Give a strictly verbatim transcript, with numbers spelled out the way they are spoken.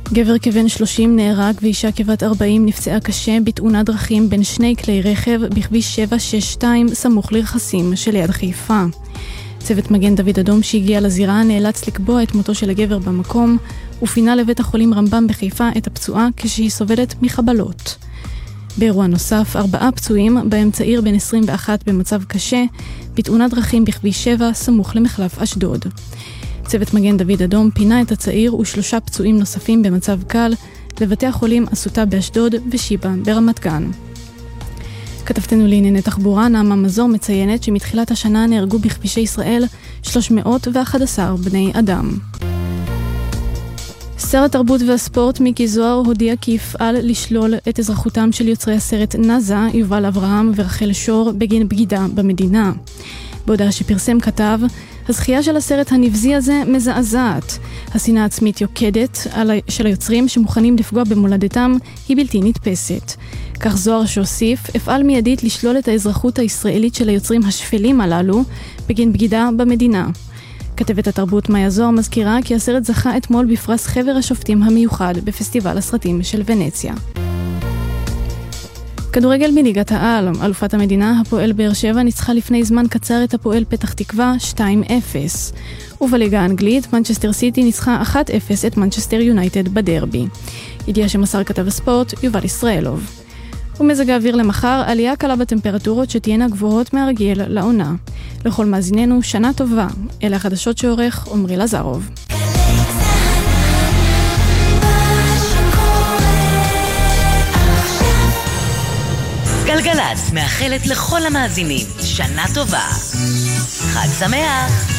גבר כבן שלושים נהרג ואישה כבת ארבעים נפצעה קשה בתאונת דרכים בין שני כלי רכב בכביש שבע שש שתיים סמוך לרכסים שליד חיפה. צוות מגן דוד אדום שהגיע לזירה נאלץ לקבוע את מותו של הגבר במקום ופינה לבית החולים רמב"ם בחיפה את הפצועה כשהיא סובלת מחבלות. באירוע נוסף, ארבעה פצועים, בהם צעיר בן עשרים ואחת במצב קשה, בתאונת דרכים בכביש שבע סמוך למחלף אשדוד. צוות מגן דוד אדום פינה את הצעיר ושלושה פצועים נוספים במצב קל לבתי החולים אסותא באשדוד ושיבא ברמת גן. כתבתנו לענייני תחבורה נעמה מזור מציינת שמתחילת השנה נהרגו בכבישי ישראל שלוש מאות ואחת עשרה בני אדם. שר התרבות והספורט מיקי זוהר הודיע כי יפעל לשלול את אזרחותם של יוצרי הסרט נזה, יובל אברהם ורחל שור בגין בגידה במדינה. בהודעה שפרסם כתב, הזכייה של הסרט הנבזי הזה מזעזעת. השנאה העצמית יוקדת של היוצרים שמוכנים לפגוע במולדתם היא בלתי נתפסת. כך זוהר שהוסיף, אפעל מיידית לשלול את האזרחות הישראלית של היוצרים השפלים הללו בגין בגידה במדינה. כתבת התרבות מאיה זוהר מזכירה כי הסרט זכה אתמול בפרס חבר השופטים המיוחד בפסטיבל הסרטים של ונציה. כדורגל מליגת העל, אלופת המדינה, הפועל באר שבע ניצחה לפני זמן קצר את הפועל פתח תקווה שתיים אפס. ובליגה האנגלית, מנצ'סטר סיטי ניצחה אחת אפס את מנצ'סטר יונייטד בדרבי. ידיעה שמסר כתב הספורט יובל ישראלוב. ומזג האוויר למחר, עלייה קלה בטמפרטורות שתהיינה גבוהות מהרגיל לעונה. לכל מאזיננו, שנה טובה. אלה החדשות שעורך עומרי לזרוב. גלגלץ מאחלת לכל המאזינים שנה טובה. חג שמח.